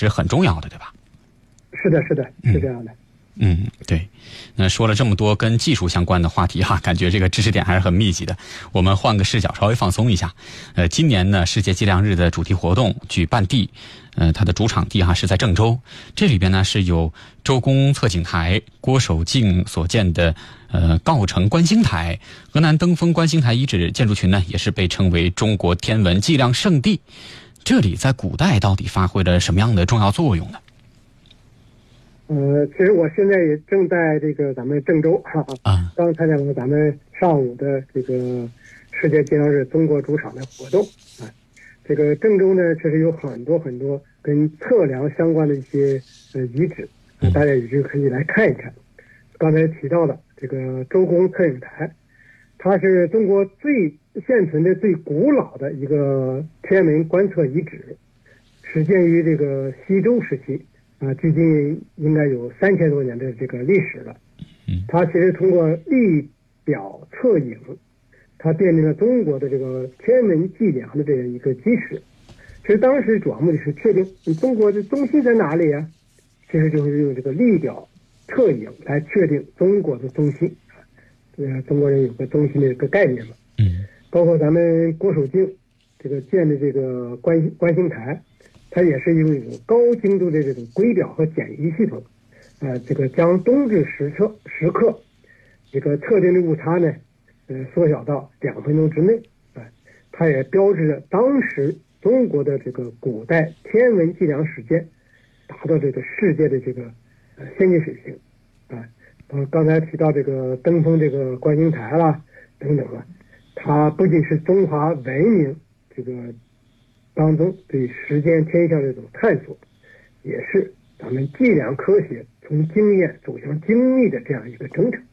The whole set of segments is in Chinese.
是很重要的，对吧？ 是的，是这样的。 对。那说了这么多跟技术相关的话题哈，感觉这个知识点还是很密集的。我们换个视角，稍微放松一下。今年呢，世界计量日的主题活动举办地，它的主场地是在郑州。这里边呢是有周公测景台、郭守敬所建的郜城观星台，河南登封观星台遗址建筑群呢，也是被称为中国天文计量圣地。这里在古代到底发挥了什么样的重要作用呢？ 其实我现在也正在这个咱们郑州刚参加了咱们上午的这个世界计量日中国主场的活动这个郑州呢，确实有很多很多跟测量相关的一些遗址大家也可以来看一看。刚才提到的这个周公测景台，它是中国现存的最古老的一个天文观测遗址，始建于这个西周时期距今应该有3000多年的这个历史了。它其实通过历表测影，它奠定了中国的这个天文计量的这样一个基石。其实当时主要目的是确定中国的中心在哪里呀？其实就是用这个历表测影来确定中国的中心。中国人有个中心的一个概念嘛。包括咱们郭守敬这个建的这个观星台，它也是用一种高精度的这种规表和简易系统，这个将冬至时刻这个特定的误差呢，缩小到2分钟之内，它也标志着当时中国的这个古代天文计量时间达到这个世界的这个先进水平，刚才提到这个登封这个观星台啦等等它不仅是中华文明这个当中对时间天象的这种探索，也是咱们计量科学从经验走向精密的这样一个征程。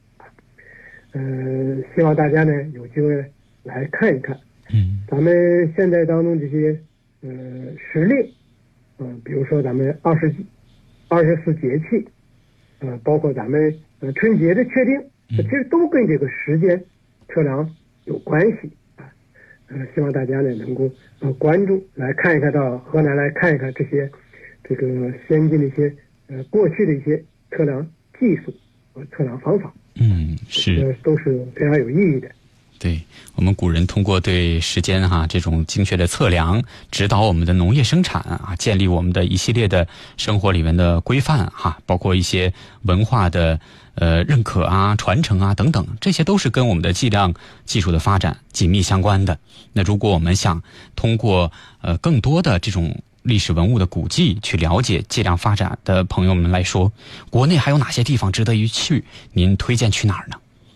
希望大家呢有机会来看一看。咱们现在当中这些时令，比如说咱们24节气，包括咱们春节的确定，其实都跟这个时间测量有关系。希望大家呢能够关注，来看一看，到河南来看一看这些这个先进的一些过去的一些测量技术和测量方法。 是都是非常有意义的。 对，我们古人通过对时间这种精确的测量，指导我们的农业生产建立我们的一系列的生活里面的规范包括一些文化的认可传承等等，这些都是跟我们的计量技术的发展紧密相关的。那如果我们想通过更多的这种历史文物的古迹去了解计量发展的朋友们来说，国内还有哪些地方值得一去？您推荐去哪儿呢？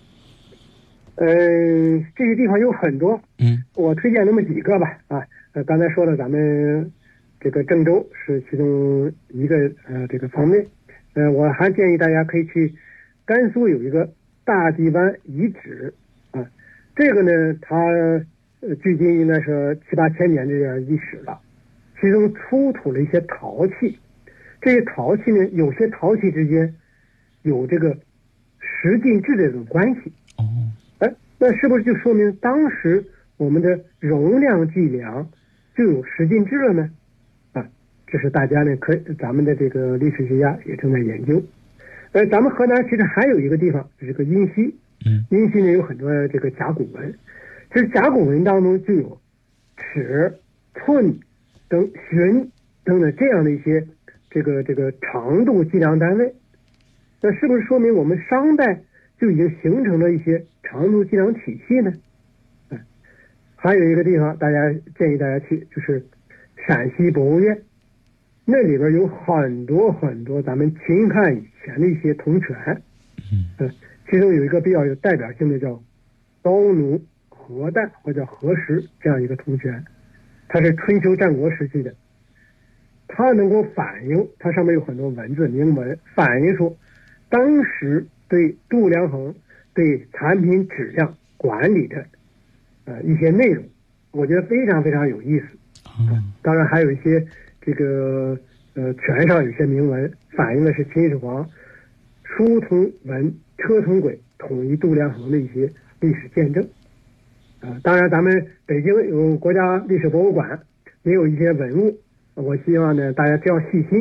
这些地方有很多，我推荐那么几个吧。刚才说了，咱们这个郑州是其中一个这个方面。我还建议大家可以去甘肃有一个大地湾遗址这个呢，它距今应该是7、8千年这样历史了。其中出土了一些陶器，这些陶器呢，有些陶器之间有这个十进制的这种关系。那是不是就说明当时我们的容量计量就有十进制了呢？这是大家呢咱们的这个历史学家也正在研究。咱们河南其实还有一个地方，就是个殷溪。殷溪呢有很多这个甲骨文，其实甲骨文当中就有尺、寸等旬等等这样的一些这个长度计量单位。那是不是说明我们商代就已经形成了一些长度计量体系呢？还有一个地方建议大家去，就是陕西博物院，那里边有很多很多咱们秦汉以前的一些铜钱。其中有一个比较有代表性的叫高奴河旦或者河石这样一个铜钱，它是春秋战国时期的，它能够反映，它上面有很多文字铭文，反映出当时对度量衡、对产品质量管理的一些内容，我觉得非常非常有意思。当然还有一些这个权上有些铭文，反映的是秦始皇书同文车同轨统一度量衡的一些历史见证。当然咱们北京有国家历史博物馆，也有一些文物，我希望呢大家只要细心